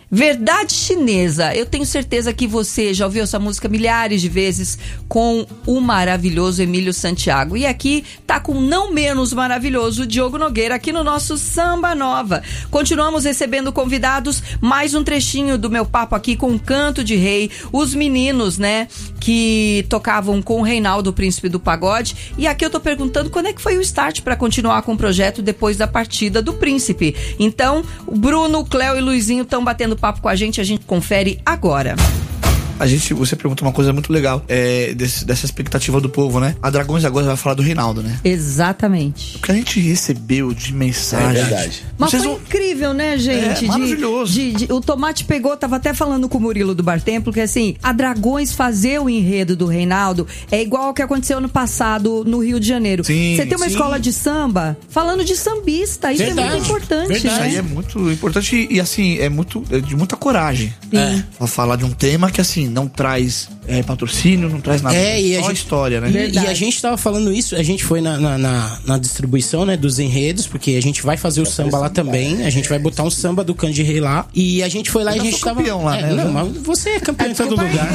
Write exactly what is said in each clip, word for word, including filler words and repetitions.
Verdade Chinesa. Eu tenho certeza que você já ouviu essa música milhares de vezes com o maravilhoso Emílio Santiago. E aqui tá com não menos maravilhoso Diogo Nogueira aqui no nosso Samba Nova. Continuamos recebendo convidados, mais um trechinho do meu papo aqui com o Canto de Rei, os meninos, né, que tocavam com o Reinaldo, o Príncipe do Pagode. E aqui eu tô perguntando quando é que foi o start para continuar com o projeto depois da partida do Príncipe. Então, o Bruno, o Cléo e o Luizinho estão batendo papo com a gente, a gente confere agora. A gente, você pergunta uma coisa muito legal, é, desse, dessa expectativa do povo, né? A Dragões agora vai falar do Reinaldo, né? Exatamente. O que a gente recebeu de mensagem. É verdade. Mas Vocês foi vão... incrível, né, gente? É, maravilhoso. De, de, de, o Tomate pegou, tava até falando com o Murilo do Bar Templo, que assim, a Dragões fazer o enredo do Reinaldo é igual ao que aconteceu no passado no Rio de Janeiro. Sim, você tem uma sim. escola de samba falando de sambista, isso Verdade. é muito importante, Verdade. né? Isso aí é muito importante e, e assim, é muito é de muita coragem. Sim. Pra falar de um tema que assim, não traz é, patrocínio, não traz nada. É, e a só gente- a história, né? E, e a gente tava falando isso, a gente foi na, na, na, na distribuição, né, dos enredos, porque a gente vai fazer o samba lá também, a gente vai botar um samba do Candy Rei lá, e a gente foi lá Eu e a não gente sou tava... campeão lá, é, né? Não, mas você é campeão em todo lugar.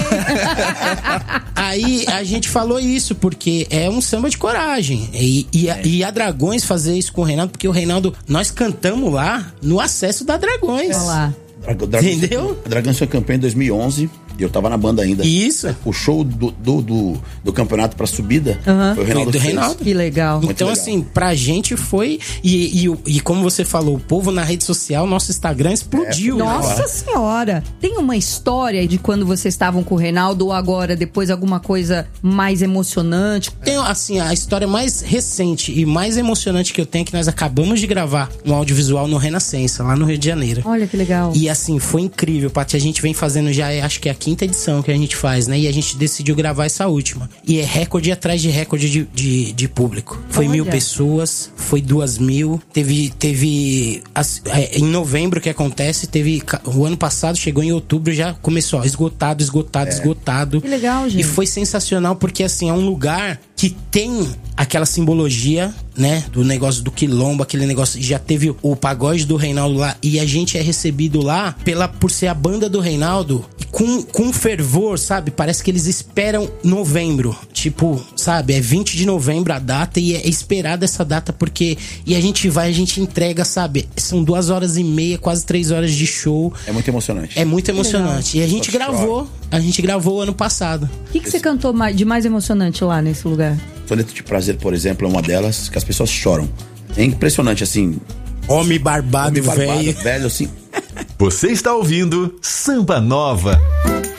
Aí a gente falou isso, porque é um samba de coragem, e, e, a, e a Dragões fazer isso com o Reinaldo, porque o Reinaldo, nós cantamos lá no acesso da Dragões. Olha lá. Dra- Dragões- Entendeu? A Dragões foi campeã em dois mil e onze e eu tava na banda ainda. Isso. O show do, do, do, do campeonato pra subida Aham. foi o Reinaldo Do que fez. Reinaldo. Que legal. Muito Então, legal. assim, pra gente foi. E, e, o- e como você falou, o povo na rede social, nosso Instagram explodiu. Nossa Senhora! Tem uma história de quando vocês estavam com o Reinaldo ou agora, depois alguma coisa mais emocionante? Tem, assim, a história mais recente e mais emocionante que eu tenho é que nós acabamos de gravar um audiovisual no Renascença, lá no Rio de Janeiro. Olha que legal. E assim, foi incrível, Paty. A gente vem fazendo já, é, acho que é a quinta edição que a gente faz, né? E a gente decidiu gravar essa última. E é recorde atrás de recorde de, de, de público. Foi Olha. mil pessoas, foi duas mil. Teve, teve as- é, em novembro que acontece, teve ca- o ano passado, chegou em outubro, já começou, ó, esgotado, esgotado, esgotado. Que legal, gente. E foi sensacional porque, assim, é um lugar que tem aquela simbologia, né, do negócio do quilombo, aquele negócio, já teve o pagode do Reinaldo lá, e a gente é recebido lá pela, por ser a banda do Reinaldo, e com, com fervor, sabe, parece que eles esperam novembro, tipo, sabe, é vinte de novembro a data, e é esperada essa data, porque, e a gente vai, a gente entrega, sabe, são duas horas e meia, quase três horas de show, É muito emocionante. é muito emocionante, e a gente Só gravou, a gente gravou ano passado. O que, que você cantou mais- de mais emocionante lá nesse lugar? Soneto de Prazer, por exemplo, é uma delas que as pessoas choram. É impressionante, assim. Homem barbado, Homem barbado, velho. velho, assim. Você está ouvindo Samba Nova.